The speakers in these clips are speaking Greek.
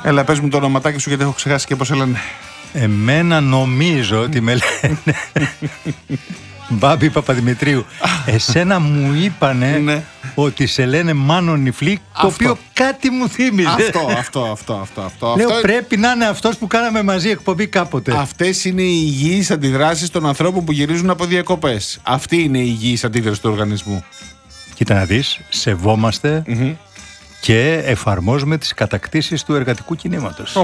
Έλα, πες μου το ονοματάκι σου, γιατί έχω ξεχάσει και πώς σε λένε. Εμένα νομίζω ότι με λένε Μπάμπη Παπαδημητρίου. Εσένα μου είπανε Ναι. ότι σε λένε Μάνο Νιφλή, το οποίο κάτι μου θύμιζε. Αυτό. Λέω πρέπει να είναι αυτός που κάναμε μαζί εκπομπή κάποτε. Αυτές είναι οι υγιείς αντιδράσεις των ανθρώπων που γυρίζουν από διακοπές. Αυτή είναι η υγιής αντίδραση του οργανισμού. Κοίτα να δεις, σεβόμαστε και εφαρμόζουμε τις κατακτήσεις του εργατικού κινήματος.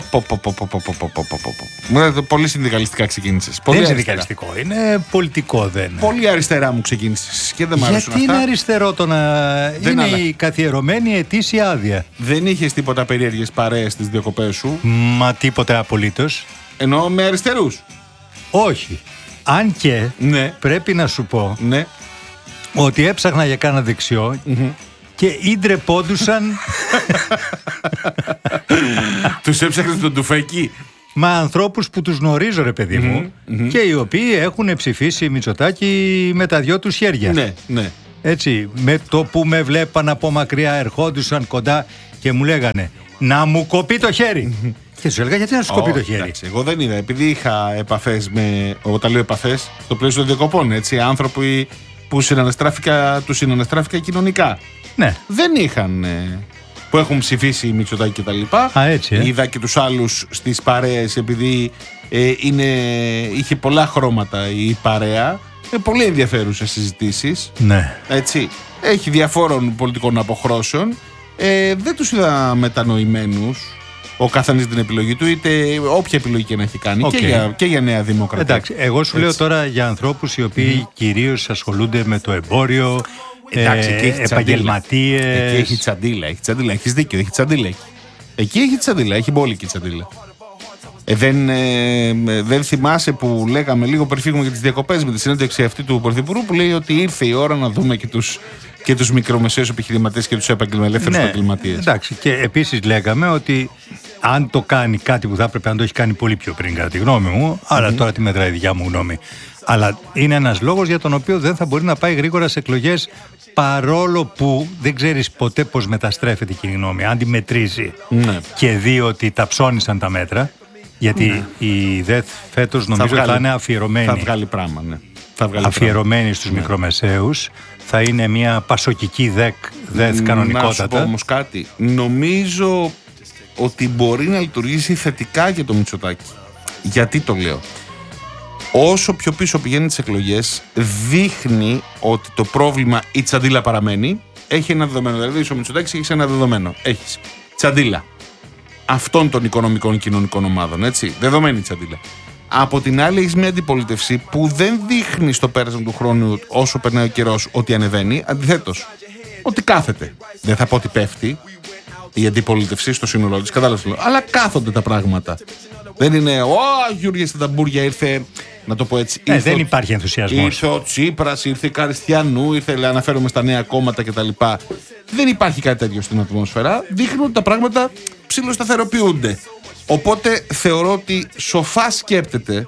Πολύ συνδικαλιστικά ξεκίνησες. Δεν είναι συνδικαλιστικό, είναι πολιτικό, δεν. Πολύ αριστερά μου ξεκίνησες και δεν μ' αρέσουν Γιατί αυτά. είναι αριστερό το να είναι η καθιερωμένη ετήσια άδεια. Δεν είχες τίποτα περίεργες παρέες στις διακοπές σου? Μα τίποτε απολύτως. Εννοώ με αριστερούς. Όχι. Αν και Ναι. πρέπει να σου πω Ναι. ότι έψαχνα για κάνα δεξιό και ή ντρεπόντουσαν Τους έψαχνες τον τουφέκι. μα ανθρώπους που τους γνωρίζω, ρε παιδί μου, και οι οποίοι έχουν ψηφίσει Μητσοτάκη με τα δυο τους χέρια. Ναι, ναι. Έτσι, με το που με βλέπαν από μακριά ερχόντουσαν κοντά και μου λέγανε να μου κοπεί το χέρι. Και τους έλεγα γιατί να σου κοπεί το χέρι. Εντάξει, εγώ δεν είδα, επειδή είχα επαφές με, όταν λέω επαφές, στο πλαίσιο των διακοπών, έτσι, άνθρωποι που τους συναναστράφηκα κοινωνικά. Ναι. Δεν είχαν, που έχουν ψηφίσει Μητσοτάκη και τα λοιπά. Α, έτσι, Είδα και τους άλλους στις παρέες, επειδή είχε πολλά χρώματα η παρέα, πολύ ενδιαφέρουσες συζητήσεις. Ναι. Έτσι, έχει διαφόρων πολιτικών αποχρώσεων. Δεν τους είδα μετανοημένους. Ο καθένας την επιλογή του, είτε όποια επιλογή και να έχει κάνει, και για Νέα Δημοκρατία. Εντάξει, εγώ σου λέω τώρα για ανθρώπους οι οποίοι κυρίως ασχολούνται με το εμπόριο, επαγγελματίες. Εκεί έχει τσαντίλα, έχεις δίκιο, έχει τσαντίλα. Εκεί έχει τσαντίλα, έχει μπόλικη τσαντίλα. Δεν θυμάσαι που λέγαμε λίγο πριν φύγουμε για τις διακοπές με τη συνέντευξη αυτή του Πρωθυπουργού, που λέει ότι ήρθε η ώρα να δούμε και τους μικρομεσαίους επιχειρηματίες και τους ελεύθερους επαγγελματίες. Εντάξει, και επίσης λέγαμε ότι αν το κάνει κάτι που θα έπρεπε να το έχει κάνει πολύ πιο πριν, κατά τη γνώμη μου, αλλά τώρα τι μετράει η δικιά μου γνώμη. Αλλά είναι ένας λόγος για τον οποίο δεν θα μπορεί να πάει γρήγορα σε εκλογές, παρόλο που δεν ξέρεις ποτέ πώς μεταστρέφεται η κοινή γνώμη. Αν τη μετρήσει και δει ότι τα ψώνισαν τα μέτρα, γιατί η ΔΕΘ φέτος νομίζω θα είναι αφιερωμένη. Θα βγάλει πράγμα, ναι. Αφιερωμένη στους μικρομεσαίους. Θα είναι μια πασοκική ΔΕΘ κανονικότατα. Να σου πω όμως κάτι. Νομίζω ότι μπορεί να λειτουργήσει θετικά για το Μητσοτάκη. Γιατί το λέω? Όσο πιο πίσω πηγαίνει τις εκλογές, δείχνει ότι το πρόβλημα, η τσαντίλα παραμένει. Έχει ένα δεδομένο. Δηλαδή, ο Μητσοτάκης έχει ένα δεδομένο. Έχεις τσαντίλα αυτών των οικονομικών και κοινωνικών ομάδων. Έτσι. Δεδομένη τσαντίλα. Από την άλλη, έχεις μια αντιπολίτευση που δεν δείχνει στο πέρασμα του χρόνου, όσο περνάει ο καιρός, ότι ανεβαίνει. Αντιθέτως, ότι κάθεται. Δεν θα πω ότι πέφτει η αντιπολίτευση στο σύνολό της, κατάλαβες, αλλά κάθονται τα πράγματα. Δεν είναι, Γιούργια στα ταμπούρια, ήρθε, να το πω έτσι. Δεν υπάρχει ενθουσιασμός. Ήρθε ο Τσίπρας, ήρθε η Καριστιανού, ήρθε, αναφέρομαι στα νέα κόμματα κτλ. Δεν υπάρχει κάτι τέτοιο στην ατμόσφαιρα. Δείχνουν ότι τα πράγματα ψιλοσταθεροποιούνται. Οπότε θεωρώ ότι σοφά σκέπτεται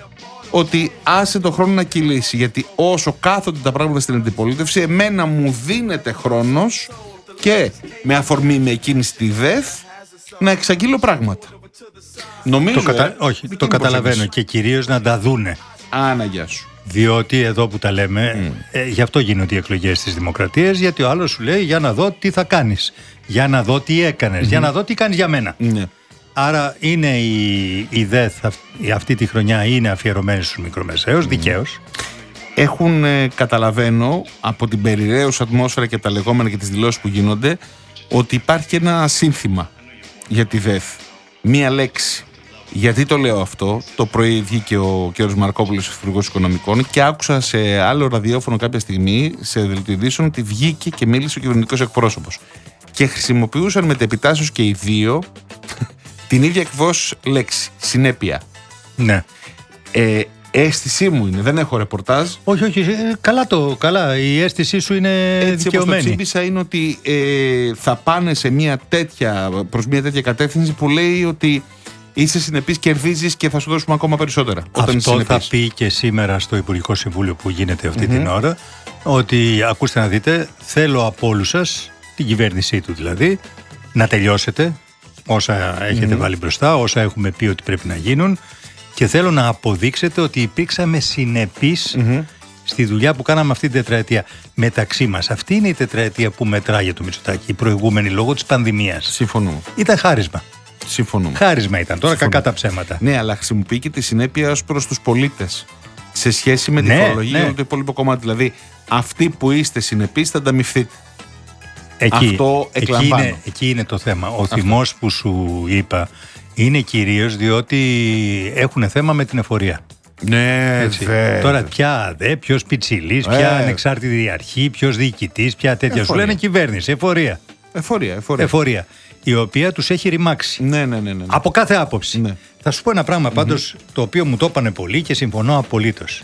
ότι άσε το χρόνο να κυλήσει. Γιατί όσο κάθονται τα πράγματα στην αντιπολίτευση, εμένα μου δίνεται χρόνος και με αφορμή με εκείνη τη ΔΕΘ να εξαγγείλω πράγματα. Νομίζω. Το καταλαβαίνω και κυρίως να τα δούνε. Άναγιά σου. Διότι εδώ που τα λέμε, γι' αυτό γίνονται οι εκλογές της Δημοκρατίας, γιατί ο άλλος σου λέει για να δω τι θα κάνεις, για να δω τι έκανες, για να δω τι κάνεις για μένα. Άρα είναι η ΔΕΘ αυτή τη χρονιά είναι αφιερωμένη στους μικρομεσαίους, δικαίως. Έχουν, καταλαβαίνω, από την περιραίωση ατμόσφαιρα και τα λεγόμενα και τις δηλώσεις που γίνονται, ότι υπάρχει ένα σύνθημα για τη ΔΕΘ. Μία λέξη. Γιατί το λέω αυτό? Το πρωί βγήκε ο κ. Μαρκόπουλος, Υπουργός Οικονομικών, και άκουσα σε άλλο ραδιόφωνο κάποια στιγμή, σε δελτίο ειδήσεων, ότι βγήκε και μίλησε ο κυβερνητικός εκπρόσωπος. Και χρησιμοποιούσαν μετεπιτάσεως και οι δύο την ίδια ακριβώς λέξη. Συνέπεια. Ναι. Αίσθησή μου είναι, δεν έχω ρεπορτάζ. Όχι, καλά, η αίσθησή σου είναι έτσι δικαιωμένη. Έτσι όπως το τσίμπησα είναι ότι θα πάνε προς μια τέτοια κατεύθυνση που λέει ότι είσαι συνεπής, κερδίζεις και θα σου δώσουμε ακόμα περισσότερα. Αυτό θα πει και σήμερα στο Υπουργικό Συμβούλιο που γίνεται αυτή την ώρα, ότι ακούστε να δείτε, θέλω από όλους σας, την κυβέρνησή του δηλαδή, να τελειώσετε όσα έχετε βάλει μπροστά, όσα έχουμε πει ότι πρέπει να γίνουν, και θέλω να αποδείξετε ότι υπήρξαμε συνεπείς στη δουλειά που κάναμε αυτή την τετραετία μεταξύ μας. Αυτή είναι η τετραετία που μετράει για το Μητσοτάκη. Η προηγούμενη, λόγω της πανδημίας, Συμφωνούμε. ήταν χάρισμα. Συμφωνούμε. Χάρισμα ήταν. Τώρα κακά τα ψέματα. Ναι, αλλά χρησιμοποιεί και τη συνέπεια ως προς τους πολίτες σε σχέση με τη φορολογία και το υπόλοιπο κομμάτι. Δηλαδή, αυτοί που είστε συνεπείς θα ανταμυφθείτε. Αυτό εκλαμβάνω. Εκεί είναι το θέμα. Ο θυμός που σου είπα είναι κυρίως διότι έχουν θέμα με την εφορία. Ναι, τώρα πια ποιος πιτσιλής, ποια ανεξάρτητη αρχή, ποιος διοικητής, ποια τέτοια. Σου λένε κυβέρνηση, εφορία. Εφορία. Η οποία τους έχει ρημάξει. Ναι. Από κάθε άποψη. Ναι. Θα σου πω ένα πράγμα πάντως, το οποίο μου το είπανε πολύ και συμφωνώ απολύτως.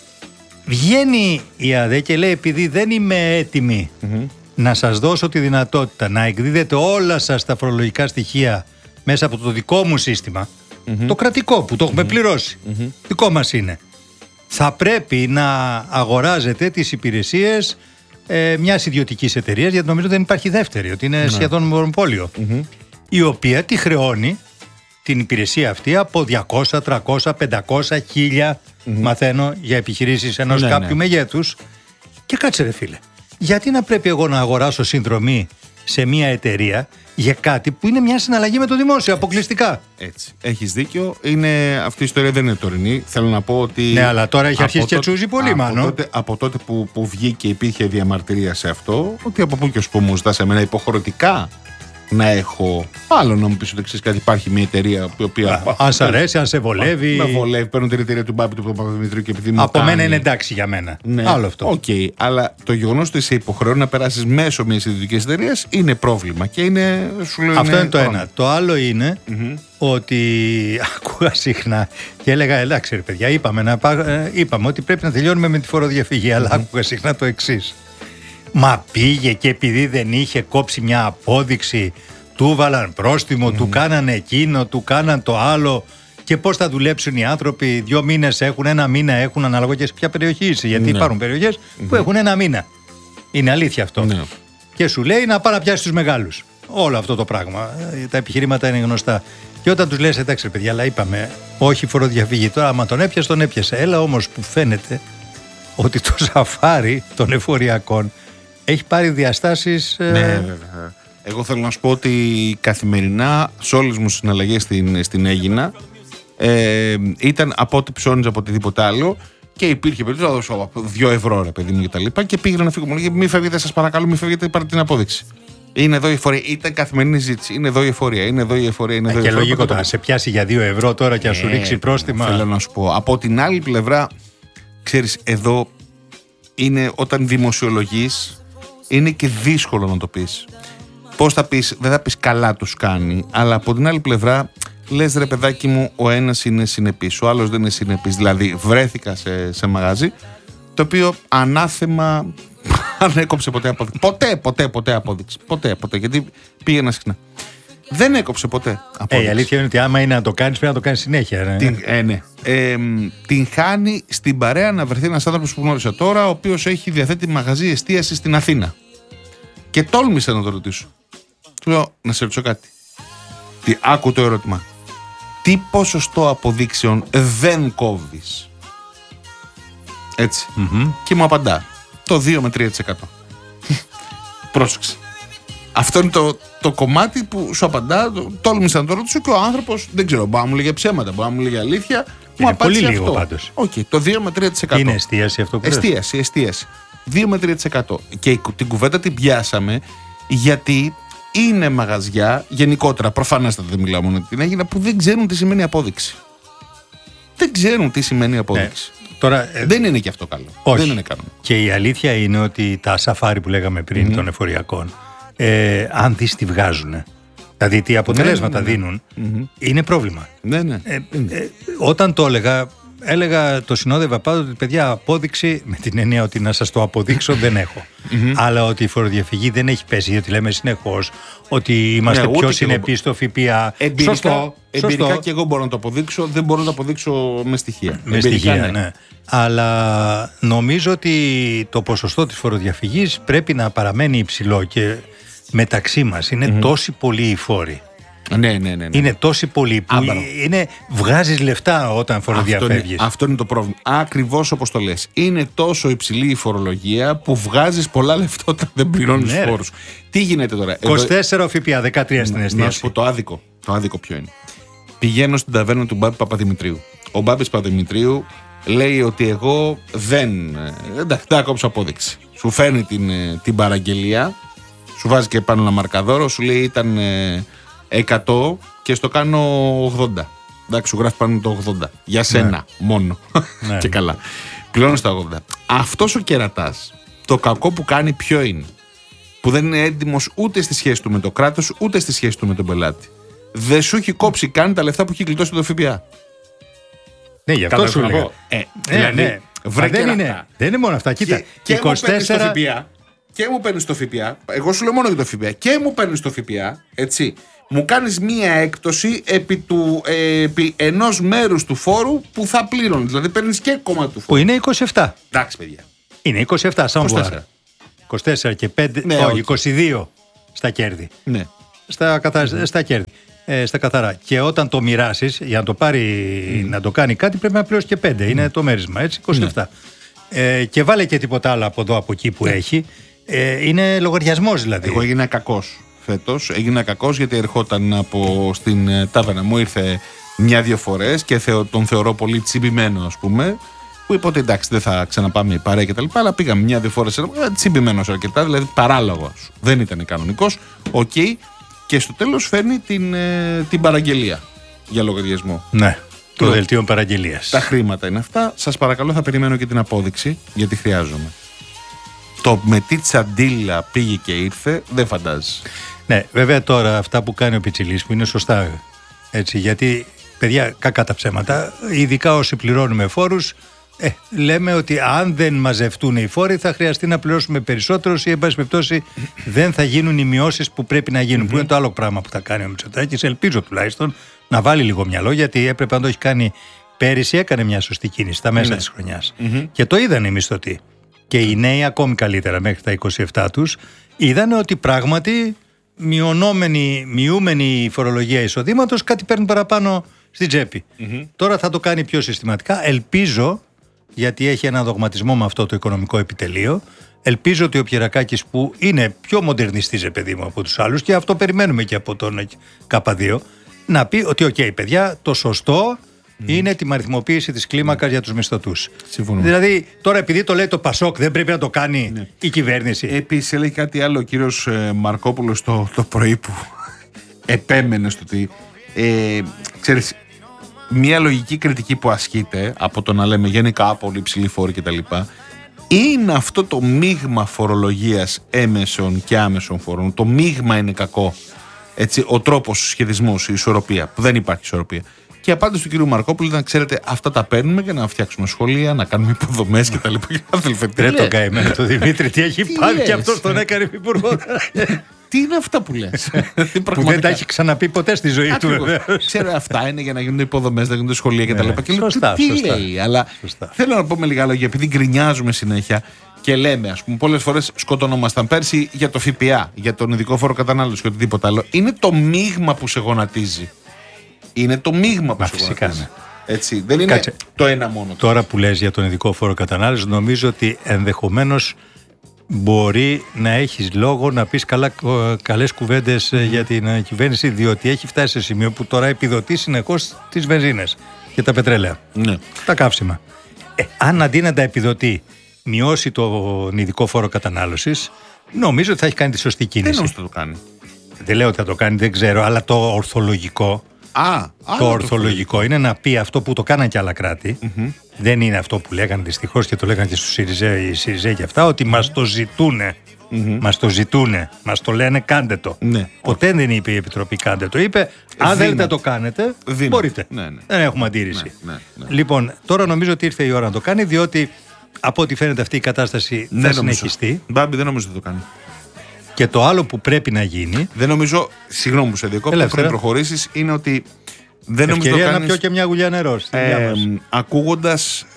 Βγαίνει η ΑΔΕ και λέει, επειδή δεν είμαι έτοιμη να σας δώσω τη δυνατότητα να εκδίδετε όλα σας τα φορολογικά στοιχεία μέσα από το δικό μου σύστημα, το κρατικό που το έχουμε πληρώσει, δικό μας είναι, θα πρέπει να αγοράζετε τις υπηρεσίες μιας ιδιωτικής εταιρείας, γιατί νομίζω δεν υπάρχει δεύτερη, ότι είναι σχεδόν μονοπόλιο, η οποία τη χρεώνει την υπηρεσία αυτή από 200, 300, 500, 1000 μαθαίνω για επιχειρήσεις ενός κάποιου μεγέθους. Και κάτσε ρε φίλε, γιατί να πρέπει εγώ να αγοράσω συνδρομή σε μια εταιρεία για κάτι που είναι μια συναλλαγή με το δημόσιο αποκλειστικά? Έτσι. Έχεις δίκιο. Αυτή η ιστορία δεν είναι τωρινή. Θέλω να πω ότι. Ναι, αλλά τώρα έχει αρχίσει και τσούζει πολύ, μάλλον. Από τότε που βγήκε, υπήρχε διαμαρτυρία σε αυτό, ότι από πού και ως που μου ζητάς εμένα υποχρεωτικά να έχω. Άλλο να μου πεις ότι ξέρεις κάτι, υπάρχει μια εταιρεία η οποία. Αν σ' αρέσει, αν σε βολεύει. Με βολεύει. Παίρνω την εταιρεία του Μπάμπη του Παπαδημητρίου και επειδή μου. Από μένα είναι εντάξει για μένα. Ναι. Άλλο αυτό. Οκ. Αλλά το γεγονός ότι σε υποχρεώνει να περάσεις μέσω μιας ιδιωτικής εταιρείας είναι πρόβλημα. Και είναι. Αυτό είναι το ένα. Το άλλο είναι ότι ακούγα συχνά και έλεγα, εντάξει ρε παιδιά, είπαμε ότι πρέπει να τελειώνουμε με τη φοροδιαφυγή. Αλλά άκουγα συχνά το εξής. Μα πήγε και επειδή δεν είχε κόψει μια απόδειξη, του βάλαν πρόστιμο, του κάνανε εκείνο, του κάναν το άλλο. Και πώς θα δουλέψουν οι άνθρωποι, 2 μήνες έχουν, 1 μήνα έχουν, ανάλογα και σε ποια περιοχή είσαι. Γιατί υπάρχουν περιοχές που έχουν 1 μήνα. Είναι αλήθεια αυτό. Ναι. Και σου λέει να πάει να πιάσει τους μεγάλους. Όλο αυτό το πράγμα. Τα επιχειρήματα είναι γνωστά. Και όταν τους λες, εντάξει παιδιά, αλλά είπαμε, όχι φοροδιαφυγή. Τώρα, άμα τον έπιασε, τον έπιασε. Έλα όμως που φαίνεται ότι το σαφάρι των εφοριακών έχει πάρει διαστάσεις. Ναι, βέβαια. Εγώ θέλω να σου πω ότι καθημερινά σε όλες μου συναλλαγές στην Αίγινα ήταν από ό,τι ψώνιζα από οτιδήποτε άλλο και υπήρχε περίπτωση να δώσω 2 ευρώ ρε παιδί μου και τα λοιπά και πήγαινα να φύγω. Μου λέγε μη φεύγετε, σας παρακαλώ, μη φεύγετε, πάρτε την απόδειξη. Είναι εδώ η εφορία. Ήταν καθημερινή ζήτηση. Είναι εδώ η εφορία. Είναι εδώ η εφορία. Είναι εδώ η εφορία. Και λογικό να σε πιάσει για 2 ευρώ τώρα και να σου ρίξει πρόστιμα. Θέλω να σου πω. Από την άλλη πλευρά, ξέρεις, εδώ είναι όταν δημοσιολογείς, είναι και δύσκολο να το πεις. Πώς θα πεις, δεν θα πεις καλά τους κάνει, αλλά από την άλλη πλευρά λες ρε παιδάκι μου, ο ένας είναι συνεπής, ο άλλος δεν είναι συνεπής. Δηλαδή βρέθηκα σε μαγαζί το οποίο ανάθεμα αν έκοψε ποτέ απόδειξη. Ποτέ απόδειξη. Ποτέ. Γιατί πήγαινα συχνά. Δεν έκοψε ποτέ απόδειξη. Η αλήθεια είναι ότι άμα είναι να το κάνεις, πρέπει να το κάνεις συνέχεια. Ναι. Την χάνει στην παρέα να βρεθεί ένας άνθρωπος που γνώρισα τώρα, ο οποίος έχει διαθέτει μαγαζί εστίαση στην Αθήνα. Και τόλμησα να το ρωτήσω. Του λέω, να σε ρωτήσω κάτι. Άκου το ερώτημα. Τι ποσοστό αποδείξεων δεν κόβεις? Έτσι. Και μου απαντά. Το 2 με 3%. Πρόσεξε. Αυτό είναι το κομμάτι που σου απαντά. Τόλμησα να το ρωτήσω και ο άνθρωπος, δεν ξέρω, μπορεί να μου λέγε ψέματα, μπορεί να μου λέγε αλήθεια. Μου απάντησε πολύ αυτό. λίγο πάντως. Το 2 με 3%. Είναι εστίαση αυτό που λες. Εστίαση. 2 με 3%. Και την κουβέντα την πιάσαμε γιατί είναι μαγαζιά, γενικότερα, προφανέστατα δεν μιλάω μόνο την Αίγινα, που δεν ξέρουν τι σημαίνει απόδειξη. Δεν ξέρουν τι σημαίνει απόδειξη. Τώρα, δεν είναι και αυτό καλό. Όχι. Δεν είναι καλό. Και η αλήθεια είναι ότι τα σαφάρι που λέγαμε πριν των εφοριακών, αν δεις τι βγάζουν, δηλαδή τι αποτελέσματα δίνουν, είναι πρόβλημα. Ναι. Όταν το έλεγα, το συνόδευα πάντοτε, παιδιά, απόδειξη, με την έννοια ότι να σας το αποδείξω δεν έχω. Αλλά ότι η φοροδιαφυγή δεν έχει πέσει, γιατί λέμε συνεχώς ότι είμαστε πιο συνεπείς στο ΦΠΑ. Εμπειρικά και εγώ μπορώ να το αποδείξω, δεν μπορώ να το αποδείξω με στοιχεία. Με στοιχεία, ναι. Αλλά νομίζω ότι το ποσοστό της φοροδιαφυγής πρέπει να παραμένει υψηλό και μεταξύ μας είναι τόσοι πολλοί οι φόροι Ναι. Είναι τόσοι πολλοί που βγάζεις λεφτά όταν φοροδιαφεύγεις. Αυτό είναι το πρόβλημα. Ακριβώς όπως το λες. Είναι τόσο υψηλή η φορολογία που βγάζεις πολλά λεφτά όταν δεν πληρώνεις φόρους. Τι γίνεται τώρα? 24 ΦΠΑ, 13 στην εστίαση. Να σου πω το άδικο ποιο είναι. Πηγαίνω στην ταβέρνα του Μπάμπη Παπαδημητρίου. Ο Μπάμπης Παπαδημητρίου λέει ότι εγώ δεν. Εντάξει, θα κόψω απόδειξη. Σου φέρνει την παραγγελία, σου βάζει και πάνω ένα μαρκαδόρο, σου λέει ήταν 100 και στο κάνω 80. Εντάξει, σου γράφει πάνω το 80. Για σένα μόνο. Και καλά. Πληρώνεις τα 80. Αυτός ο κερατάς, το κακό που κάνει ποιο είναι? Που δεν είναι έντιμος ούτε στη σχέση του με το κράτος, ούτε στη σχέση του με τον πελάτη. Δεν σου έχει κόψει καν τα λεφτά που έχει γλιτώσει το ΦΠΑ. Ναι, γι' αυτό σου λέω. Δηλαδή, δεν είναι μόνο αυτά. Κοίτα, και 24... και μου παίρνεις το ΦΠΑ, εγώ σου λέω μόνο για το ΦΠΑ, και μου παίρνεις το ΦΠΑ, έτσι, μου κάνεις μία έκπτωση επί ενός μέρους του φόρου που θα πλήρωνες. Δηλαδή παίρνεις και κομμάτι του φόρου. Που είναι 27. Εντάξει, παιδιά. Είναι 27, σαν 24 και 5, όχι, 22 στα κέρδη. Ναι. Στα κέρδη. Στα καθαρά. Και όταν το μοιράσεις, για να το πάρει να το κάνει κάτι, πρέπει να πληρώσει και 5. Είναι το μέρισμα, έτσι, 27. Και βάλε και τίποτα άλλο από εδώ, από εκεί που έχει. Είναι λογαριασμός δηλαδή. Εγώ έγινα κακός φέτος. Έγινα κακός γιατί ερχόταν στην τάβερνα μου, ήρθε μια-δύο φορές και τον θεωρώ πολύ τσιμπημένο, ας πούμε. Που είπε ότι εντάξει, δεν θα ξαναπάμε η παρέα κτλ. Αλλά πήγαμε μια-δύο φορές τσιμπημένος αρκετά, δηλαδή παράλογος. Δεν ήταν κανονικός. Οκ. Και στο τέλος φέρνει την παραγγελία για λογαριασμό. Ναι, το δελτίο παραγγελίας. Τα χρήματα είναι αυτά. Σας παρακαλώ, θα περιμένω και την απόδειξη, γιατί χρειάζομαι. Το με τι τσαντίλα πήγε και ήρθε, δεν φαντάζεσαι. Ναι, βέβαια τώρα αυτά που κάνει ο Πιτσιλής που είναι σωστά. Έτσι, γιατί, παιδιά, κακά τα ψέματα, ειδικά όσοι πληρώνουμε φόρους, λέμε ότι αν δεν μαζευτούν οι φόροι θα χρειαστεί να πληρώσουμε περισσότερους ή εν πάση περιπτώσει δεν θα γίνουν οι μειώσεις που πρέπει να γίνουν. Που είναι το άλλο πράγμα που θα κάνει ο Μητσοτάκης. Ελπίζω τουλάχιστον να βάλει λίγο μυαλό, γιατί έπρεπε να το έχει κάνει πέρυσι. Έκανε μια σωστή κίνηση στα μέσα της χρονιάς. Και το είδαν οι μισθωτοί. Και οι νέοι ακόμη καλύτερα, μέχρι τα 27 τους, είδαν ότι πράγματι μειούμενη η φορολογία εισοδήματος, κάτι παίρνουν παραπάνω στην τσέπη. Τώρα θα το κάνει πιο συστηματικά. Ελπίζω, γιατί έχει ένα δογματισμό με αυτό το οικονομικό επιτελείο, ελπίζω ότι ο Πιερακάκης, που είναι πιο μοντερνιστής, παιδί μου, από τους άλλους, και αυτό περιμένουμε και από τον K2, να πει ότι οκ, παιδιά, το σωστό είναι τη αριθμοποίηση της κλίμακας για τους μισθωτούς. Συμφωνώ. Δηλαδή, τώρα επειδή το λέει το Πασόκ, δεν πρέπει να το κάνει η κυβέρνηση. Επίσης, έλεγε κάτι άλλο ο κύριος Μαρκόπουλος το πρωί που επέμενε στο ότι ξέρεις, μια λογική κριτική που ασκείται από το να λέμε γενικά πολύ υψηλή φόρη κτλ. Είναι αυτό το μείγμα φορολογίας έμεσων και άμεσων φόρων. Το μείγμα είναι κακό. Έτσι, ο τρόπος, ο σχεδισμός, η ισορροπία, που δεν υπάρχει ισορροπία. Και η απάντηση του κ. Μαρκόπουλου ήταν: ξέρετε, αυτά τα παίρνουμε για να φτιάξουμε σχολεία, να κάνουμε υποδομές κτλ. Δεν τον καημένο το Δημήτρη, τι έχει πάθει και αυτό τον έκανε υπουργό. Τι είναι αυτά που λες? Που δεν τα έχει ξαναπεί ποτέ στη ζωή του. Ξέρω, αυτά είναι για να γίνονται υποδομές, να γίνονται σχολεία κτλ. Σωστά. Τι λέει, αλλά θέλω να πω με λίγα λόγια, επειδή γκρινιάζουμε συνέχεια και λέμε, ας πούμε, πολλές φορές σκοτωνόμασταν πέρσι για το ΦΠΑ, για τον ειδικό φόρο κατανάλωση και οτιδήποτε άλλο. Είναι το μείγμα που σε γονατίζει. Είναι το μείγμα που σε γονατίζει. Έτσι, δεν είναι το ένα μόνο. Τώρα που λες για τον ειδικό φόρο κατανάλωση, νομίζω ότι ενδεχομένως μπορεί να έχεις λόγο να πεις καλές κουβέντες για την κυβέρνηση, διότι έχει φτάσει σε σημείο που τώρα επιδοτεί συνεχώς τις βενζίνες και τα πετρέλαια, τα καύσιμα. Αν αντί να τα επιδοτεί μειώσει τον ειδικό φόρο κατανάλωσης, νομίζω ότι θα έχει κάνει τη σωστή κίνηση. Δεν νομίζω ότι θα το κάνει. Δεν λέω ότι θα το κάνει, δεν ξέρω, αλλά το ορθολογικό το ορθολογικό είναι να πει αυτό που το κάναν και άλλα κράτη. Δεν είναι αυτό που λέγανε δυστυχώς και το λέγανε και στους ΣΥΡΙΖΑ και αυτά, ότι μας το ζητούνε. Μας το ζητούνε, μας το λένε κάντε το. Ποτέ δεν είπε η Επιτροπή κάντε το. Είπε αν θέλετε να το κάνετε, μπορείτε. Δεν έχουμε αντίρρηση. Λοιπόν, τώρα νομίζω ότι ήρθε η ώρα να το κάνει, διότι από ό,τι φαίνεται αυτή η κατάσταση θα συνεχιστεί. Μπάμπη, δεν νομίζω ότι το κάνει. Και το άλλο που πρέπει να γίνει. Δεν νομίζω, συγγνώμη που σε διακόπτω, πριν προχωρήσεις, είναι ότι δεν νομίζω ευκαιρία να πιω και μια γουλιά νερό. Ακούγοντας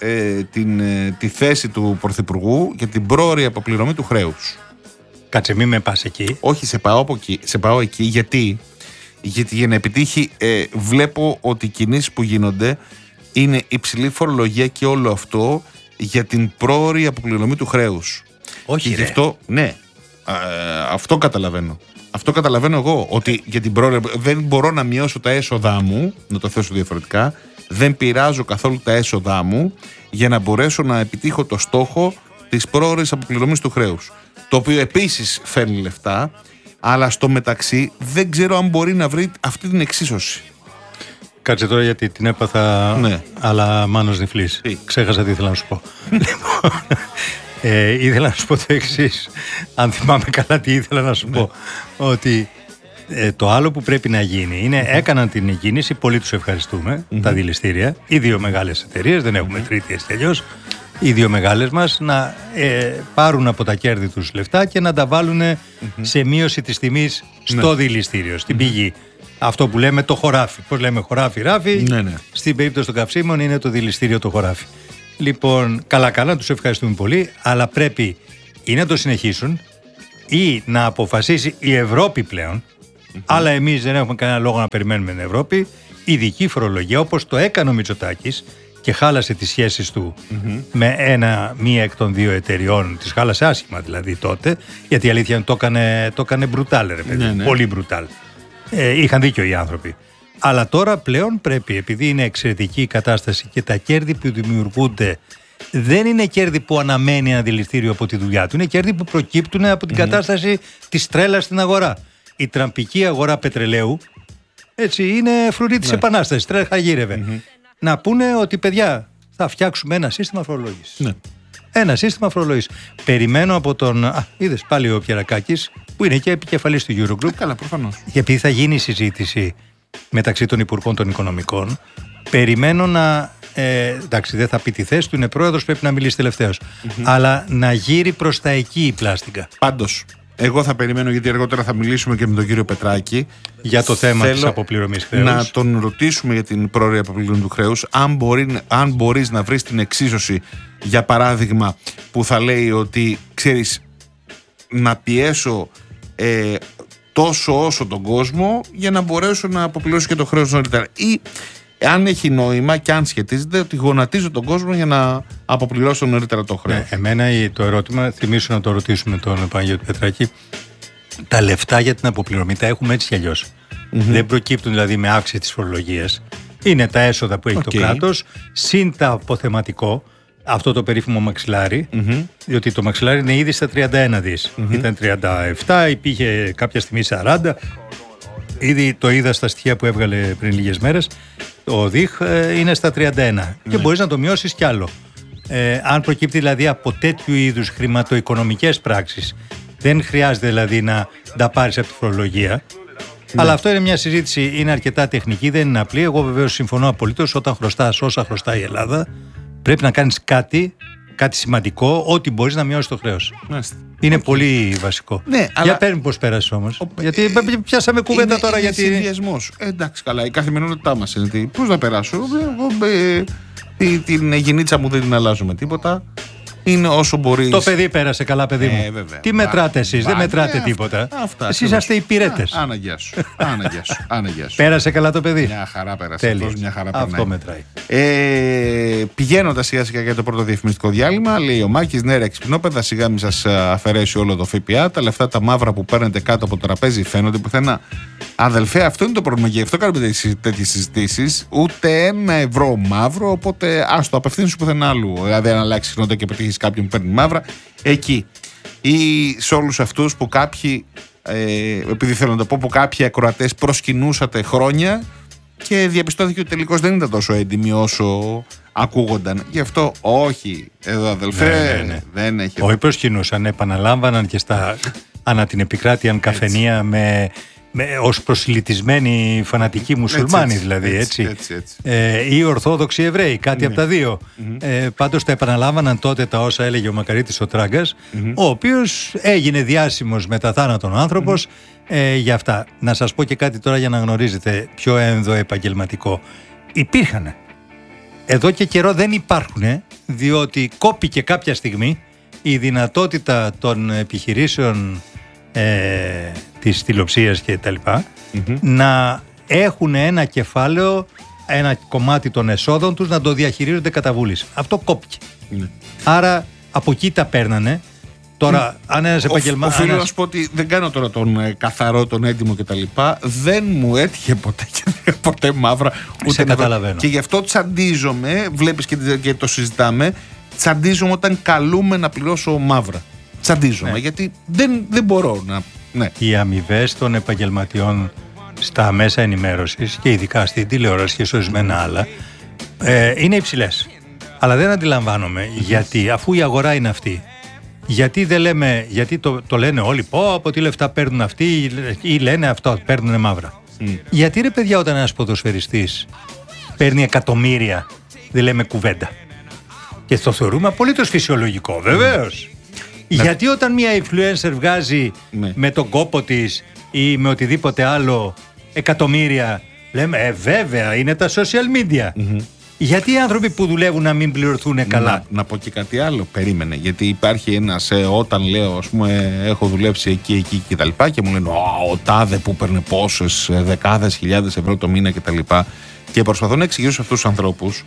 τη θέση του Πρωθυπουργού για την πρόωρη αποπληρωμή του χρέους. Κάτσε, μην με πας εκεί. Όχι, σε πάω εκεί. Γιατί Γιατί για να επιτύχει, βλέπω ότι οι κινήσεις που γίνονται είναι υψηλή φορολογία και όλο αυτό για την πρόωρη αποπληρωμή του χρέους. Όχι, και γι' αυτό, ναι, αυτό καταλαβαίνω. Αυτό καταλαβαίνω εγώ, ότι για την πρόωρη δεν μπορώ να μειώσω τα έσοδά μου, να το θέσω διαφορετικά, δεν πειράζω καθόλου τα έσοδά μου για να μπορέσω να επιτύχω το στόχο της πρόωρης αποπληρωμής του χρέους. Το οποίο επίσης φέρνει λεφτά, αλλά στο μεταξύ δεν ξέρω αν μπορεί να βρει αυτή την εξίσωση. Κάτσε τώρα γιατί την έπαθα, ναι. Αλλά μάνος νυφλής. Ξέχασα τι ήθελα να σου πω. Ήθελα να σου πω το εξής. Αν θυμάμαι καλά τι ήθελα να σου πω. Ότι το άλλο που πρέπει να γίνει είναι, έκαναν την κίνηση, πολύ τους ευχαριστούμε, τα δηληστήρια, οι δύο μεγάλες εταιρείες, δεν έχουμε τρίτη έτσι τελειώς, οι δύο μεγάλες μας να πάρουν από τα κέρδη τους λεφτά και να τα βάλουν σε μείωση της τιμής στο δηληστήριο, στην πηγή. Αυτό που λέμε το χωράφι. Πώς λέμε χωράφι, ράφι. Ναι. Στην περίπτωση των καυσίμων είναι το δηληστήριο το χωράφι. Λοιπόν, καλά, τους ευχαριστούμε πολύ, αλλά πρέπει ή να το συνεχίσουν ή να αποφασίσει η Ευρώπη πλέον, αλλά εμείς δεν έχουμε κανένα λόγο να περιμένουμε την Ευρώπη, ειδική φορολογία, όπως το έκανε ο Μητσοτάκης και χάλασε τις σχέσεις του με μία εκ των δύο εταιριών, τις χάλασε άσχημα δηλαδή τότε, γιατί η αλήθεια το έκανε μπρουτάλ, ρε παιδί, πολύ μπρουτάλ. Είχαν δίκιο οι άνθρωποι. Αλλά τώρα πλέον πρέπει, επειδή είναι εξαιρετική η κατάσταση και τα κέρδη που δημιουργούνται δεν είναι κέρδη που αναμένει ένα δηληστήριο από τη δουλειά του, είναι κέρδη που προκύπτουν από την κατάσταση της τρέλας στην αγορά. Η τραμπική αγορά πετρελαίου, έτσι, είναι φρουρή της επανάστασης, τρέχα γύρευε. Να πούνε ότι παιδιά θα φτιάξουμε ένα σύστημα φορολόγησης. Ναι. Ένα σύστημα φορολόγησης. Περιμένω από τον. Είδες πάλι ο Πιερακάκης, που είναι και επικεφαλής του Eurogroup. Καλά, προφανώς. Γιατί θα γίνει συζήτηση μεταξύ των Υπουργών των Οικονομικών. Περιμένω να. Εντάξει, δεν θα πει τη θέση του, είναι πρόεδρος, πρέπει να μιλήσει τελευταίος. Αλλά να γύρει προς τα εκεί η πλάστικα. Πάντως, εγώ θα περιμένω, γιατί αργότερα θα μιλήσουμε και με τον κύριο Πετράκη. Για το θέμα της αποπληρωμής χρέους. Να τον ρωτήσουμε για την πρόωρη αποπληρωμή του χρέους, αν μπορείς να βρεις την εξίσωση, για παράδειγμα, που θα λέει ότι, ξέρεις, να πιέσω τόσο όσο τον κόσμο για να μπορέσω να αποπληρώσω και το χρέος νωρίτερα. Ή αν έχει νόημα και αν σχετίζεται ότι γονατίζω τον κόσμο για να αποπληρώσω νωρίτερα το χρέος. Εμένα το ερώτημα, θυμίσου να το ρωτήσουμε τον Παναγιώτη Πετράκη, τα λεφτά για την αποπληρωμή τα έχουμε έτσι κι αλλιώς. Δεν προκύπτουν δηλαδή με αύξηση της φορολογίας. Είναι τα έσοδα που έχει το κράτος, συν τα αποθεματικό, αυτό το περίφημο μαξιλάρι, διότι το μαξιλάρι είναι ήδη στα 31 δις. Ήταν 37, υπήρχε κάποια στιγμή 40. Ήδη το είδα στα στοιχεία που έβγαλε πριν λίγες μέρες. Το ΔΙΧ είναι στα 31 και μπορείς να το μειώσεις κι άλλο. Αν προκύπτει δηλαδή από τέτοιου είδους χρηματοοικονομικές πράξεις, δεν χρειάζεται δηλαδή να τα πάρεις από τη φορολογία. Αλλά αυτό είναι μια συζήτηση, είναι αρκετά τεχνική, δεν είναι απλή. Εγώ βεβαίως συμφωνώ απολύτως, όταν χρωστάς όσα χρωστάει η Ελλάδα, πρέπει να κάνεις κάτι σημαντικό, ό,τι μπορείς να μειώσεις το χρέος. Είναι πολύ βασικό. Ναι, για παίρνει πώς πέρασες όμως. Γιατί πιάσαμε κουβέντα τώρα. Είναι συνδυασμός. Εντάξει, καλά, η καθημερινότητά μας είναι. Πώς να περάσω. Την γεννήτσα μου δεν την αλλάζω με τίποτα. Είναι όσο μπορείς. Το παιδί πέρασε καλά, παιδί μου. Βέβαια. Τι μετράτε εσείς, δεν μετράτε τίποτα. Εσείς είσαστε υπηρέτες. Άναγια σου. Πέρασε καλά το παιδί. Μια χαρά πέρασε. Μια χαρά περνάει. Αυτό μετράει. Πηγαίνοντας σιγά σιγά για το πρώτο διαφημιστικό διάλειμμα, λέει ο Μάκης, ναι, ρε εξυπνόπεδα, σιγά μην σας αφαιρέσει όλο το ΦΠΑ. Τα λεφτά τα μαύρα που παίρνετε κάτω από το τραπέζι φαίνονται πουθενά. Αδελφέ, αυτό είναι το πρόβλημα. Γι' αυτό κάνουμε τέτοιες συζητήσεις. Ούτε €1 μαύρο, οπότε άστο, απευθύνσου πουθενά άλλου. Δηλαδή, αν αλλάξει συχνότητα και πετύχει κάποιον που παίρνει μαύρα, εκεί. Ή σε όλους αυτούς που κάποιοι, επειδή θέλω να το πω, που κάποιοι ακροατές προσκυνούσατε χρόνια και διαπιστώθηκε ότι τελικώς δεν ήταν τόσο έντιμοι όσο ακούγονταν. Γι' αυτό όχι, εδώ αδελφέ, δεν έχει. Όχι, προσκυνούσαν, επαναλάμβαναν και ανά την επικράτεια καφενεία ως προσιλητισμένοι φανατικοί μουσουλμάνοι, δηλαδή, έτσι. Ή Ορθόδοξοι Εβραίοι, κάτι από τα δύο. Πάντως τα επαναλάμβαναν τότε τα όσα έλεγε ο Μακαρίτης ο Τράγκας, ο οποίος έγινε διάσημος μετά θάνατον άνθρωπος για αυτά. Να σας πω και κάτι τώρα για να γνωρίζετε, πιο ενδοεπαγγελματικό. Υπήρχαν. Εδώ και καιρό δεν υπάρχουν, διότι κόπηκε κάποια στιγμή η δυνατότητα των επιχειρήσεων της τηλεοψίας και τα λοιπά να έχουν ένα κεφάλαιο, ένα κομμάτι των εσόδων τους να το διαχειρίζονται κατά βούληση. Αυτό κόπηκε. Άρα από εκεί τα παίρνανε. Τώρα, αν ένας επαγγελματίας. Οφείλω να σου πω ότι δεν κάνω τώρα τον καθαρό, τον έντιμο κτλ. Δεν μου έτυχε ποτέ και ποτέ μαύρα. Σε καταλαβαίνω. Και γι' αυτό τσαντίζομαι, βλέπεις και το συζητάμε, τσαντίζομαι όταν καλούμε να πληρώσω μαύρα. Τσαντίζομαι, γιατί δεν μπορώ να. Ναι. Οι αμοιβές των επαγγελματιών στα μέσα ενημέρωσης και ειδικά στην τηλεόραση και σε ορισμένα άλλα είναι υψηλές. Αλλά δεν αντιλαμβάνομαι γιατί, αφού η αγορά είναι αυτή. Γιατί δεν λέμε, γιατί το λένε όλοι, από τι λεφτά παίρνουν αυτοί ή λένε αυτό, παίρνουν μαύρα. Γιατί ρε παιδιά, όταν ένας ποδοσφαιριστής παίρνει εκατομμύρια, δεν λέμε κουβέντα. Και το θεωρούμε απολύτως φυσιολογικό, βεβαίως. Γιατί όταν μια influencer βγάζει με τον κόπο της ή με οτιδήποτε άλλο εκατομμύρια, λέμε βέβαια είναι τα social media. Γιατί οι άνθρωποι που δουλεύουν να μην πληρωθούν καλά. Να πω και κάτι άλλο. Περίμενε. Γιατί υπάρχει ένας, όταν λέω, ας πούμε, έχω δουλέψει εκεί και τα λοιπά, και μου λένε ο τάδε που παίρνει πόσες δεκάδες χιλιάδες ευρώ το μήνα και τα λοιπά. Και προσπαθώ να εξηγήσω σε αυτούς τους ανθρώπους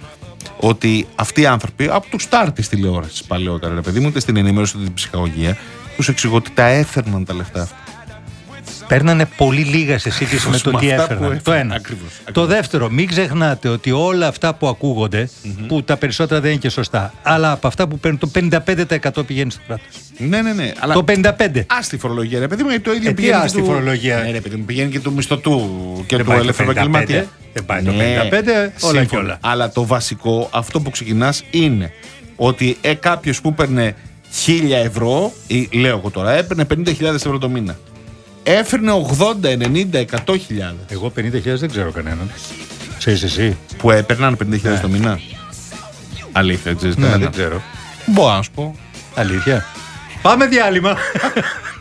ότι αυτοί οι άνθρωποι, από τους στάρ της τηλεόρασης παλαιότερα, ρε παιδί μου, είτε στην ενημέρωση είτε στην ψυχαγωγία, τους εξηγώ ότι τα έφερναν τα λεφτά αυτά. Παίρνανε πολύ λίγα σε σύγκριση με το τι έφερναν. Το ένα. Ακριβώς. Το δεύτερο, μην ξεχνάτε ότι όλα αυτά που ακούγονται, που τα περισσότερα δεν είναι και σωστά, αλλά από αυτά που παίρνουν το 55% πηγαίνει στο κράτος. Ναι. Αλλά το 55%. Άστη φορολογία, ρε παιδί μου, το ίδιο πηγαίνει. Τι άστη φορολογία. Ναι, ρε παιδί μου, πηγαίνει και του μισθωτού και του ελεύθερου επαγγελματία. Δεν πάει το 55%, όλα και όλα. Αλλά το βασικό, αυτό που ξεκινάς είναι ότι κάποιος που παίρνε 1.000 ευρώ, ή λέω εγώ τώρα, έπαιρνε 50.000 ευρώ το μήνα. Έφερνε 80, 90, 100.000. Εγώ 50.000 δεν ξέρω κανέναν. Ξέρεις εσύ. Που έπαιρναν 50.000 το μήνα. Αλήθεια, δεν ξέρω. Μπορώ να σου πω. Αλήθεια. Πάμε διάλειμμα.